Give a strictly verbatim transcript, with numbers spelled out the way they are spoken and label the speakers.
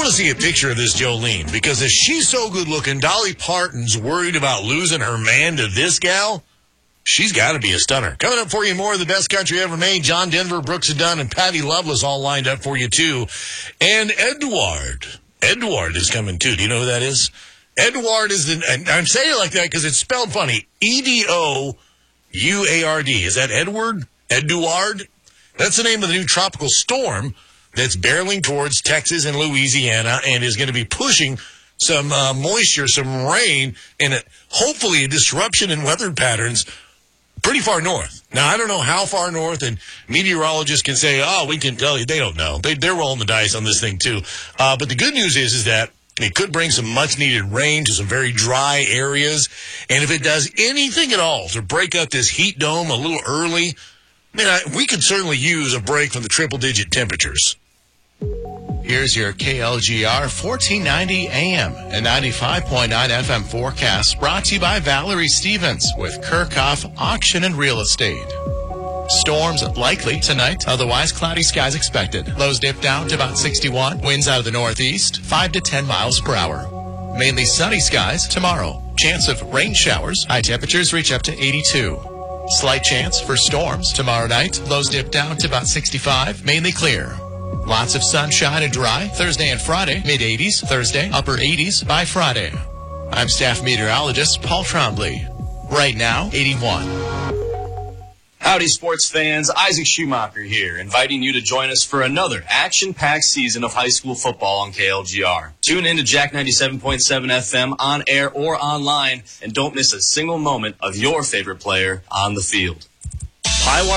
Speaker 1: to see a picture of this Jolene, because if she's so good looking, Dolly Parton's worried about losing her man to this gal. She's got to be a stunner. Coming up for you, more of the best country ever made. John Denver, Brooks Dunn, and Patty Loveless all lined up for you, too. And Edward. Edward is coming, too. Do you know who that is? Edward is the, and I'm saying it like that because it's spelled funny. E D O U A R D. Is that Edward? Edward? That's the name of the new tropical storm that's barreling towards Texas and Louisiana and is going to be pushing some uh, moisture, some rain, and a, hopefully a disruption in weather patterns pretty far north. Now, I don't know how far north, and meteorologists can say, oh, we can tell you. They don't know. They, they're rolling the dice on this thing, too. Uh, but the good news is, is that it could bring some much-needed rain to some very dry areas. And if it does anything at all to break up this heat dome a little early, I mean, I, we could certainly use a break from the triple-digit temperatures.
Speaker 2: Here's your K L G R fourteen ninety A M and ninety-five point nine F M forecast, brought to you by Valerie Stevens with Kirchhoff Auction and Real Estate. Storms likely tonight, otherwise cloudy skies expected. Lows dip down to about sixty-one. Winds out of the northeast, five to ten miles per hour. Mainly sunny skies tomorrow. Chance of rain showers. High temperatures reach up to eighty-two. Slight chance for storms tomorrow night. Lows dip down to about sixty-five. Mainly clear. Lots of sunshine and dry Thursday and Friday. mid-eighties Thursday, upper eighties by Friday. I'm staff meteorologist Paul Trombley. Right now, eighty-one.
Speaker 3: Howdy, sports fans. Isaac Schumacher here, inviting you to join us for another action-packed season of high school football on K L G R. Tune in to Jack ninety-seven point seven F M on air or online, and don't miss a single moment of your favorite player on the field. Highwire